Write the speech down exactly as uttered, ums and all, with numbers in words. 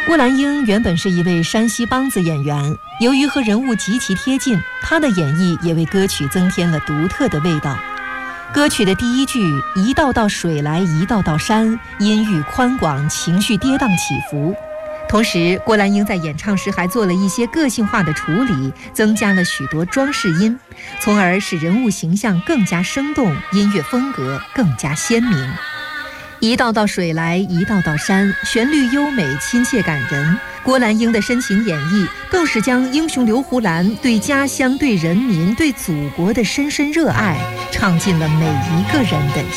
郭兰英原本是一位山西梆子演员，由于和人物极其贴近，她的演绎也为歌曲增添了独特的味道。歌曲的第一句“一道道水来一道道山”，音域宽广，情绪跌宕起伏。同时，郭兰英在演唱时还做了一些个性化的处理，增加了许多装饰音，从而使人物形象更加生动，音乐风格更加鲜明。一道道水来一道道山，旋律优美，亲切感人。郭兰英的深情演绎，更是将英雄刘胡兰对家乡、对人民、对祖国的深深热爱，唱进了每一个人的